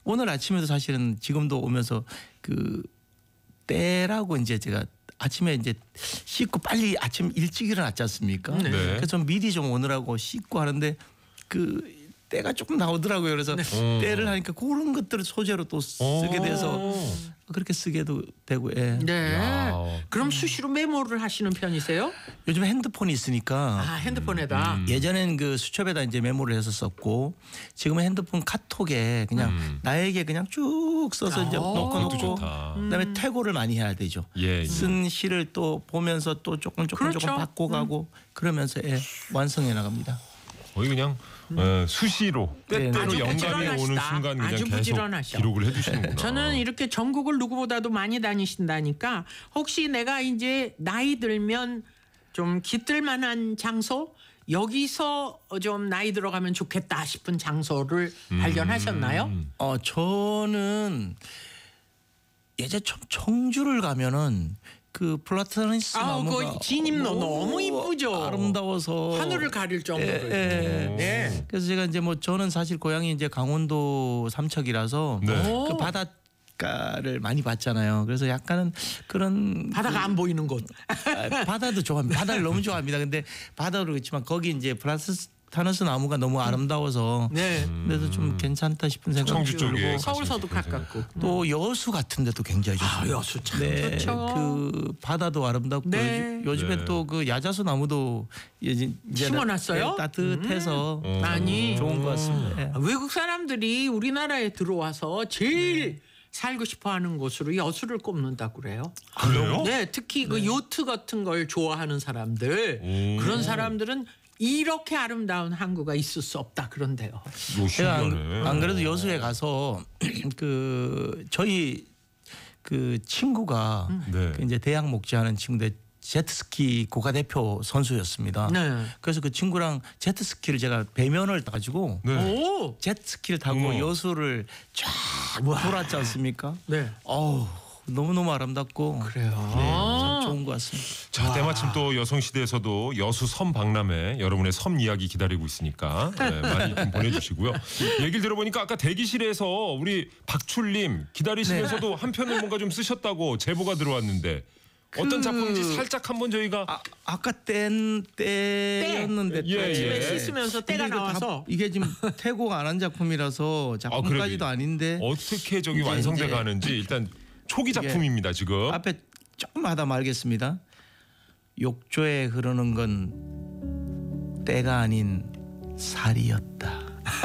오늘 아침에도 사실은 지금도 오면서 그 때라고 이제 제가 아침에 이제 씻고 빨리 아침 일찍 일어났지 않습니까? 네. 그래서 좀 미리 좀 오느라고 씻고 하는데 그 때가 조금 나오더라고요. 그래서 때를 하니까 그런 것들을 소재로 또 쓰게 돼서 그렇게 쓰게도 되고. 예. 네. 야. 그럼 수시로 메모를 하시는 편이세요? 요즘 핸드폰이 아, 있으니까 핸드폰에다. 예전엔 그 수첩에다 이제 메모를 해서 썼고 지금은 핸드폰 카톡에 그냥 나에게 그냥 쭉 써서 이제 그것도 놓고 좋다. 그다음에 퇴고를 많이 해야 되죠. 예, 예. 쓴 시를 또 보면서 또 조금 그렇죠. 바꿔가고 그러면서 완성해 나갑니다. 거의 그냥 수시로 네. 때때로 아주 영감이 오는 부지런하시다. 순간 그냥 아주 계속 부지런하셔. 기록을 해주시는구나. 저는 이렇게 전국을 누구보다도 많이 다니신다니까 혹시 내가 이제 나이 들면 좀 깃들 만한 장소 여기서 좀 나이 들어가면 좋겠다 싶은 장소를 발견하셨나요? 저는 예전 청주를 가면은 그 플라타니스 나무가 그 진입로 너무 이쁘죠. 아름다워서 하늘을 가릴 정도로. 예. 네. 그래서 제가 이제 뭐 저는 사실 고향이 이제 강원도 삼척이라서 네. 그 바닷가를 많이 봤잖아요. 그래서 약간은 그런 바다가 안 보이는 곳. 바다도 좋아합니다. 바다를 너무 좋아합니다. 근데 바다도 그렇지만 거기 이제 플라타니스 나무가 너무 아름다워서 네. 그래서 좀 괜찮다 싶은 생각이 청주 쪽에 들고 서울서도 가깝고. 또 여수 같은 데도 굉장히 좋습니다. 여수 참 네, 좋죠. 그 바다도 아름답고 네. 요즘에 네. 또 그 야자수 나무도 이제 심어놨어요? 따뜻해서 아니. 좋은 것 같습니다. 네. 외국 사람들이 우리나라에 들어와서 제일 살고 싶어하는 곳으로 여수를 꼽는다고 그래요. 그래요? 네, 특히 그 요트 같은 걸 좋아하는 사람들 그런 사람들은 이렇게 아름다운 항구가 있을 수 없다 그런데요. 이거 제가 신기하네. 안 그래도 여수에 가서 그 저희 그 친구가 네. 그 이제 대학 목재하는 친구인데 제트스키 국가대표 선수였습니다. 네. 그래서 그 친구랑 제트스키를 제가 배면을 가지고 네. 오, 제트스키를 타고 어머. 여수를 쫙 돌았지 않습니까? 네. 어우 너무너무 아름답고 그래요. 참 좋은 것 같습니다. 자, 때마침 또 여성시대에서도 여수 섬 박람회 여러분의 섬 이야기 기다리고 있으니까 많이 좀 보내주시고요. 얘기를 들어보니까 아까 대기실에서 우리 박출님 기다리시면서도 한 편을 뭔가 좀 쓰셨다고 제보가 들어왔는데 어떤 작품인지 살짝 한번 저희가 아까 때였는데 예, 집에 예. 씻으면서 때가 이게 나와서 이게 지금 태고가 안 한 작품이라서 작품까지도 아닌데 어떻게 저기 이제 완성돼 이제 가는지 일단 초기 작품입니다 지금. 앞에 조금 하다 말겠습니다. 욕조에 흐르는 건 때가 아닌 살이었다.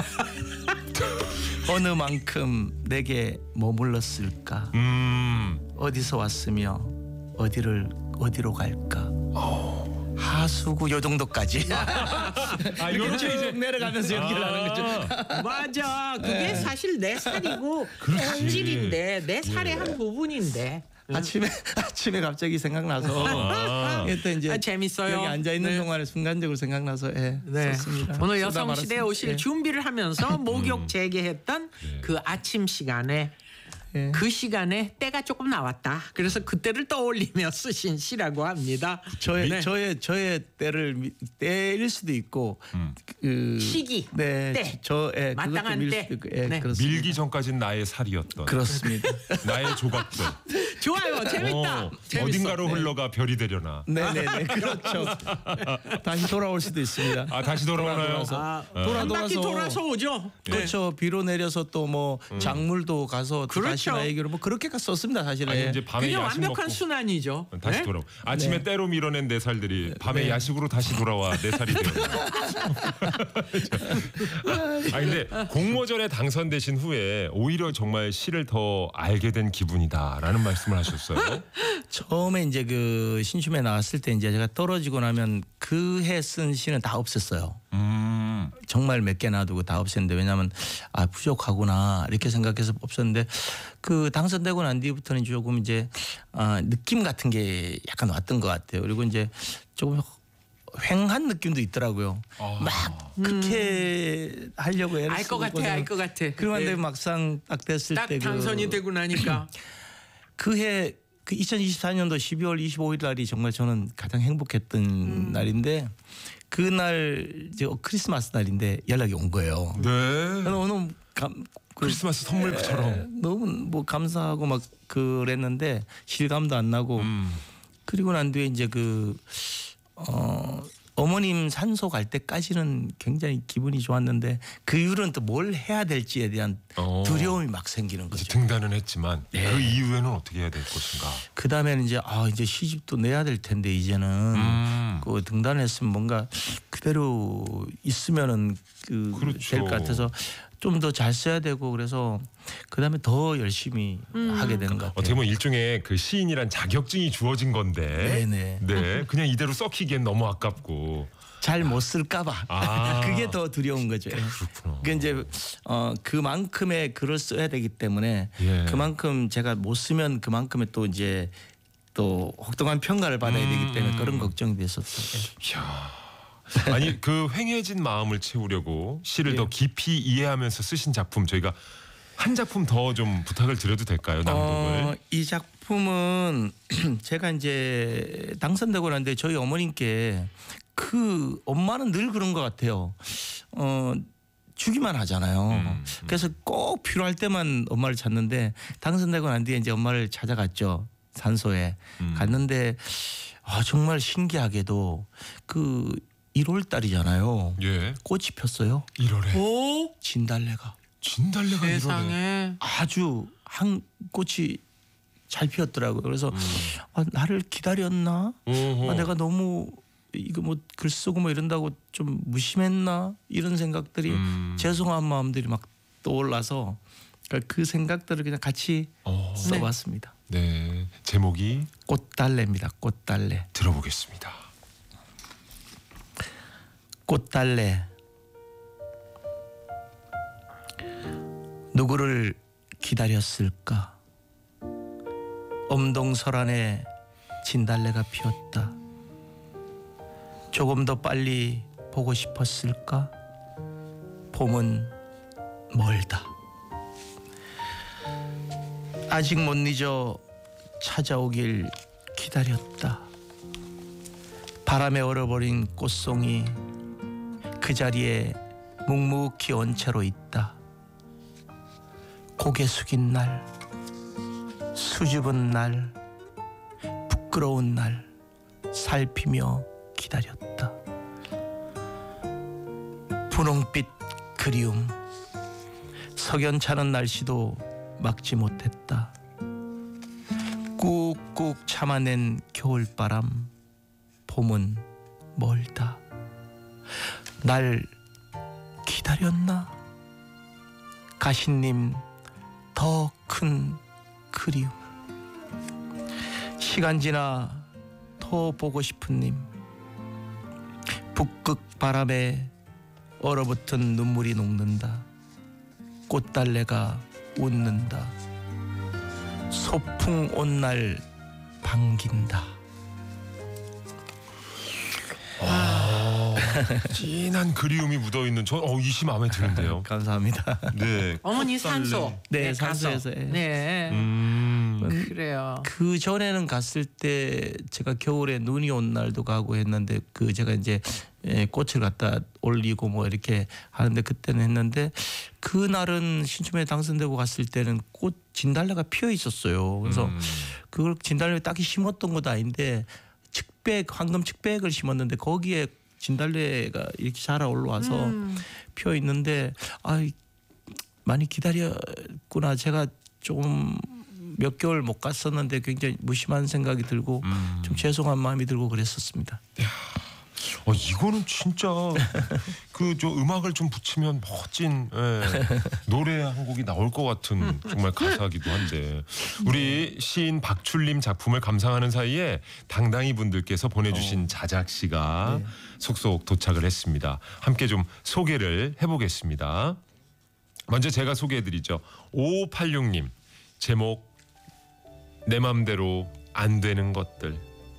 어느 만큼 내게 머물렀을까? 어디서 왔으며 어디로 갈까? 하수구 요 정도까지. 이렇게 이제 내려가면서 연기를 하는 거죠. 맞아. 그게 사실 내 살이고 본질인데 내 살의 한 부분인데. 아침에 갑자기 생각나서 또 이제 재밌어요. 여기 앉아 있는 네. 동안에 순간적으로 생각나서 썼습니다. 오늘 쓰다 여성시대에 말았습니다. 오실 준비를 하면서 목욕 재개했던 그 아침 시간에 예. 그 시간에 때가 조금 나왔다. 그래서 그때를 떠올리며 쓰신 시라고 합니다. 저의 때일 수도 있고 그 시기, 네, 때. 그것도 마땅한 밀 때. 수도 있고, 네. 그렇습니다. 밀기 전까진 나의 살이었던 그렇습니다. 나의 조각들 좋아요. 재밌다. 재밌어. 어딘가로 흘러가 별이 되려나. 네네네 그렇죠. 다시 돌아올 수도 있습니다. 다시 돌아오나요? 한 바퀴 돌아서 오죠. 그렇죠. 비로 내려서 또 뭐 작물도 가서 또 다시 그렇죠. 나에게로 뭐 그렇게까지 썼습니다 사실은. 아니 이제 밤에 그게 야식 완벽한 먹고 순환이죠. 다시 네? 돌아. 아침에 때로 밀어낸 내 살들이 밤에 야식으로 다시 돌아와 내 살이 되어. 근데 공모전에 당선되신 후에 오히려 정말 시를 더 알게 된 기분이다라는 말씀을 하셨어요. 처음에 이제 그 신춤에 나왔을 때 이제 제가 떨어지고 나면 그 해 쓴 시는 다 없앴어요. 정말 몇 개 놔두고 다 없앴는데 왜냐하면 부족하구나 이렇게 생각해서 없었는데 그 당선되고 난 뒤부터는 조금 이제 느낌 같은 게 약간 왔던 것 같아요. 그리고 이제 조금 횡한 느낌도 있더라고요. 막 그렇게 하려고 애를 알 것 같아. 그런데 네. 막상 딱 됐을 딱 때 당선이 되고 나니까 그해 그 2024년도 12월 25일 날이 정말 저는 가장 행복했던 날인데 그날 이제 크리스마스 날인데 연락이 온 거예요. 네. 오늘 크리스마스 선물처럼. 너무 뭐 감사하고 막 그랬는데 실감도 안 나고 그리고 난 뒤에 이제 어머님 산소 갈 때까지는 굉장히 기분이 좋았는데 그 이후로는 또 뭘 해야 될지에 대한 두려움이 막 생기는 이제 거죠. 등단은 했지만 네. 그 이후에는 어떻게 해야 될 것인가. 그 다음에는 이제 시집도 내야 될 텐데 이제는 그 등단했으면 뭔가 그대로 있으면은 그렇죠. 될 것 같아서 좀 더 잘 써야 되고 그래서 그 다음에 더 열심히 하게 되는 것 같아요. 어떻게 보면 일종의 그 시인이란 자격증이 주어진 건데. 네네. 네, 그냥 이대로 썩히기엔 너무 아깝고. 잘 못 쓸까봐 그게 더 두려운 거죠. 그렇구나. 그게 이제 그만큼의 글을 써야 되기 때문에 예. 그만큼 제가 못 쓰면 그만큼의 또 이제 또 혹독한 평가를 받아야 되기 때문에 그런 걱정이 됐었어요. 이야. 아니 그 횡해진 마음을 채우려고 시를 예. 더 깊이 이해하면서 쓰신 작품 저희가 한 작품 더 좀 부탁을 드려도 될까요? 낭독을. 이 작품은 제가 이제 당선되고 났는데 저희 어머님께 그 엄마는 늘 그런 것 같아요. 주기만 하잖아요. 그래서 꼭 필요할 때만 엄마를 찾는데 당선되고 난 뒤에 이제 엄마를 찾아갔죠. 산소에 갔는데 정말 신기하게도 1월 달이잖아요. 예. 꽃이 폈어요. 1월에 오 진달래가 진달래가 1월에. 세상에. 아주 한 꽃이 잘 피었더라고요. 그래서 나를 기다렸나? 어허. 내가 너무 이거 뭐 글 쓰고 뭐 이런다고 좀 무심했나? 이런 생각들이 죄송한 마음들이 막 떠올라서 그 생각들을 그냥 같이 써봤습니다. 네. 제목이 꽃달래입니다. 꽃달래. 들어보겠습니다. 꽃달래. 누구를 기다렸을까? 엄동설안에 진달래가 피었다. 조금 더 빨리 보고 싶었을까? 봄은 멀다. 아직 못 잊어 찾아오길 기다렸다. 바람에 얼어버린 꽃송이 그 자리에 묵묵히 온 채로 있다. 고개 숙인 날, 수줍은 날, 부끄러운 날 살피며 기다렸다. 분홍빛 그리움, 석연찮은 날씨도 막지 못했다. 꾹꾹 참아낸 겨울바람, 봄은 멀다. 날 기다렸나? 가신님 더 큰 그리움. 시간 지나 더 보고 싶은 님. 북극 바람에 얼어붙은 눈물이 녹는다. 꽃달래가 웃는다. 소풍 온 날 반긴다. 진한 그리움이 묻어있는 이 시 마음에 드는데요. 감사합니다. 네. 어머니 꽃달래. 산소. 네, 가서. 산소에서. 네. 그래요. 그 전에는 갔을 때 제가 겨울에 눈이 온 날도 가고 했는데 제가 이제 꽃을 갖다 올리고 뭐 이렇게 하는데 그때는 했는데 그날은 신춘에 당선되고 갔을 때는 꽃 진달래가 피어 있었어요. 그래서 그걸 진달래 딱히 심었던 것도 아닌데 황금 측백을 심었는데 거기에 진달래가 이렇게 자라 올라와서 피어 있는데 많이 기다렸구나. 제가 좀 몇 개월 못 갔었는데 굉장히 무심한 생각이 들고 좀 죄송한 마음이 들고 그랬었습니다. 이거는 진짜 음악을 좀 붙이면 멋진 노래 한 곡이 나올 것 같은 정말 가사기도 한데 우리 시인 박출림 작품을 감상하는 사이에 당당히 분들께서 보내주신 자작시가 속속 도착을 했습니다. 함께 좀 소개를 해보겠습니다. 먼저 제가 소개해드리죠. 5586님 제목 내 맘대로 안 되는 것들.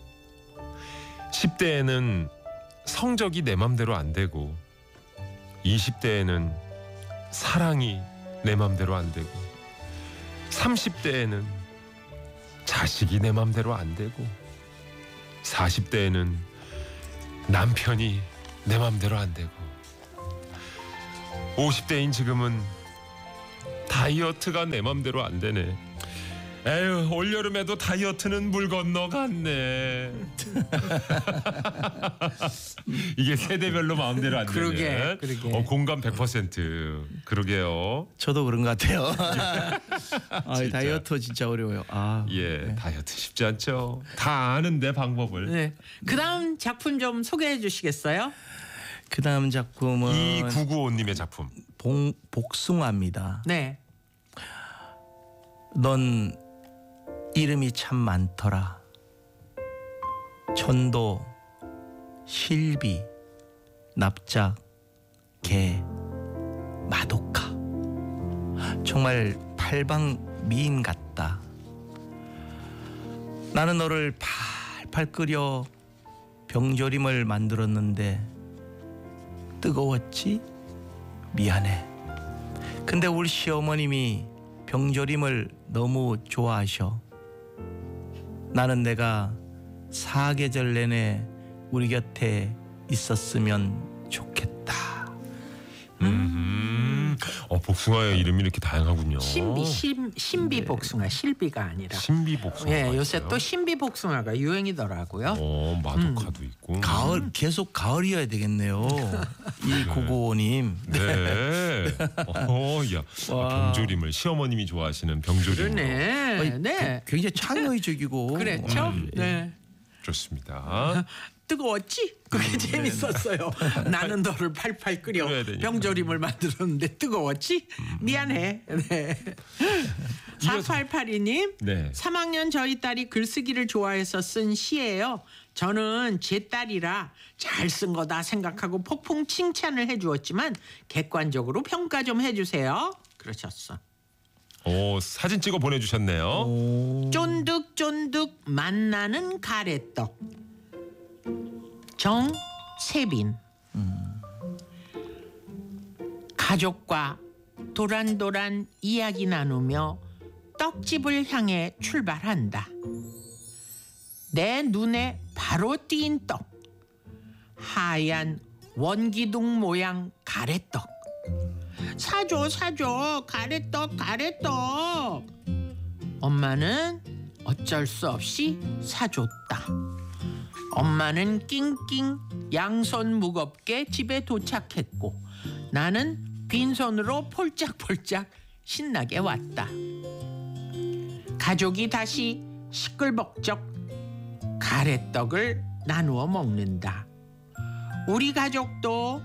10대에는 성적이 내 맘대로 안 되고 20대에는 사랑이 내 맘대로 안 되고 30대에는 자식이 내 맘대로 안 되고 40대에는 남편이 내 맘대로 안 되고 50대인 지금은 다이어트가 내 맘대로 안 되네. 에휴, 올여름에도 다이어트는 물 건너갔네. 이게 세대별로 마음대로 안 되네. 그러게. 공감 100%. 그러게요. 저도 그런 것 같아요. 다이어트 진짜 어려워요. 예, 다이어트 쉽지 않죠. 다 아는데 방법을. 네. 그다음 작품 좀 소개해 주시겠어요? 그다음 작품은 2995님의 작품. 복숭아입니다. 네. 넌 이름이 참 많더라. 천도, 실비, 납작, 개, 마도카. 정말 팔방 미인 같다. 나는 너를 팔팔 끓여 병조림을 만들었는데 뜨거웠지? 미안해. 근데 우리 시어머님이 병조림을 너무 좋아하셔. 나는 내가 사계절 내내 우리 곁에 있었으면 좋겠다. 복숭아의 이름이 이렇게 다양하군요. 신비 복숭아, 실비가 아니라. 신비 복숭아. 예, 요새 또 신비 복숭아가 유행이더라고요. 마도카도 있고. 가을 계속 가을이어야 되겠네요. 이 고고님. 네. 야. 병조림을 시어머님이 좋아하시는 병조림. 그러네. 네. 굉장히 창의적이고. 그랬죠? 네. 좋습니다. 뜨거웠지? 그게 재밌었어요. 나는 너를 팔팔 끓여 끓여야 되니까. 병조림을 만들었는데 뜨거웠지? 미안해. 네. 4882님 네. 3학년 저희 딸이 글쓰기를 좋아해서 쓴 시예요. 저는 제 딸이라 잘 쓴 거다 생각하고 폭풍 칭찬을 해주었지만 객관적으로 평가 좀 해주세요. 그러셨어. 사진 찍어 보내주셨네요. 쫀득쫀득 맛나는 가래떡. 정세빈. 가족과 도란도란 이야기 나누며 떡집을 향해 출발한다. 내 눈에 바로 띈 떡. 하얀 원기둥 모양 가래떡. 사줘 가래떡. 엄마는 어쩔 수 없이 사줬다. 엄마는 낑낑 양손 무겁게 집에 도착했고 나는 빈손으로 폴짝폴짝 신나게 왔다. 가족이 다시 시끌벅적 가래떡을 나누어 먹는다. 우리 가족도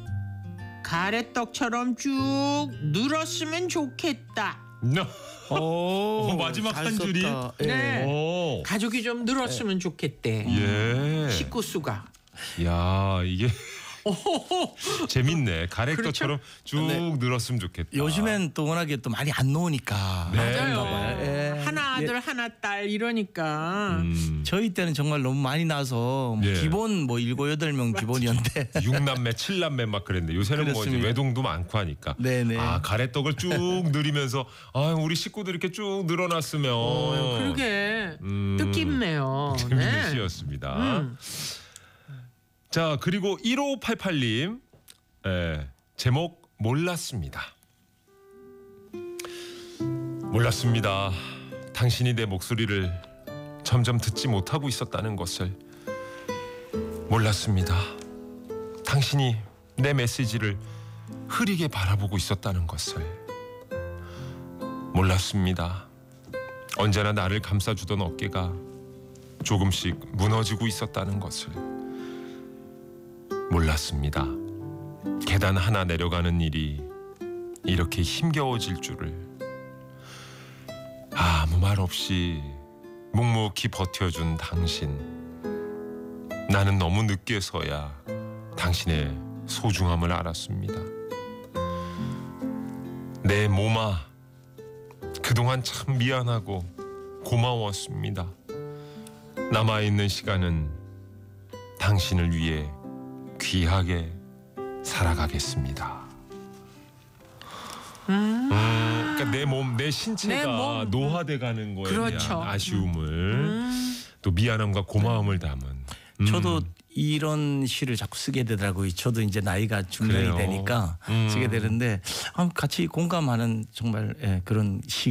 가래떡처럼 쭉 늘었으면 좋겠다. 마지막 한 줄이. 네. 가족이 좀 늘었으면 좋겠대. 예. 식구 수가. 야, 이게 재밌네. 가래떡처럼 그렇죠? 쭉 늘었으면 좋겠다. 요즘엔 또 워낙에 또 많이 안 나오니까. 맞아요. 예. 하나 아들 하나 딸 이러니까. 저희 때는 정말 너무 많이 나서 예. 기본 뭐 7, 8명 기본이었는데 6남매, 7남매 막 그랬는데 요새는 뭐 이제 그렇습니다. 외동도 많고 하니까. 네네. 가래떡을 쭉 늘이면서 우리 식구들 이렇게 쭉 늘어났으면. 그러게 뜻깊네요. 재밌는 시였습니다. 자, 그리고 1588님 제목 몰랐습니다. 몰랐습니다. 당신이 내 목소리를 점점 듣지 못하고 있었다는 것을. 몰랐습니다. 당신이 내 메시지를 흐리게 바라보고 있었다는 것을. 몰랐습니다. 언제나 나를 감싸주던 어깨가 조금씩 무너지고 있었다는 것을. 몰랐습니다. 계단 하나 내려가는 일이 이렇게 힘겨워질 줄을. 아무 말 없이 묵묵히 버텨준 당신. 나는 너무 늦게서야 당신의 소중함을 알았습니다. 내 몸아, 그동안 참 미안하고 고마웠습니다. 남아있는 시간은 당신을 위해 귀하게 살아가겠습니다. 그러니까 내 몸, 내 신체가 내 몸. 노화돼가는 거에 그렇죠. 대한 아쉬움을 또 미안함과 고마움을 담은. 저도 이런 시를 자꾸 쓰게 되더라고요. 저도 이제 나이가 중년이 그래요. 되니까 쓰게 되는데 같이 공감하는 정말 그런 시